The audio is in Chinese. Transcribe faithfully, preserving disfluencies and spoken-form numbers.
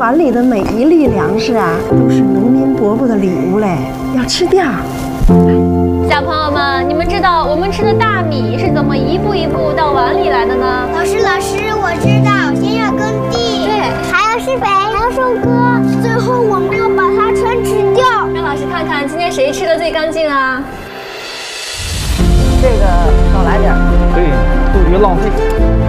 碗里的每一粒粮食啊，都是农民伯伯的礼物嘞，要吃掉。 小朋友们，你们知道我们吃的大米是怎么一步一步到碗里来的呢？ 老师，老师，我知道，先要耕地， 对， 还要施肥，还要收割，最后我们要把它全吃掉。 让老师看看今天谁吃的最干净啊？ 这个少来点， 对，多余浪费。